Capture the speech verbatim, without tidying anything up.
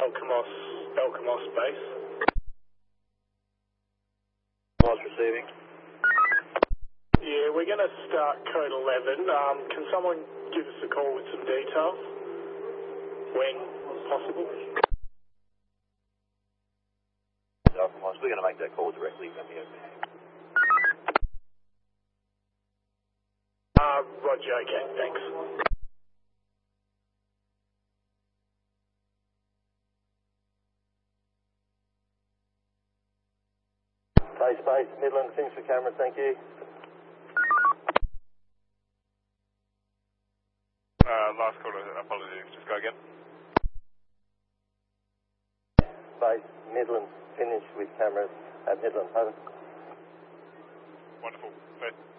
Elcamos, Elcamos base. Was receiving. Yeah, we're going to start code eleven. Um, can someone give us a call with some details? When possible? Elcamos, we're going to make that call directly from you. Uh, Roger, okay, thanks. Base, base, Midland, things for cameras, thank you. Uh, last call, apologies, just go again. Base, Midland, finish with cameras at Midland, over. Wonderful. Fair.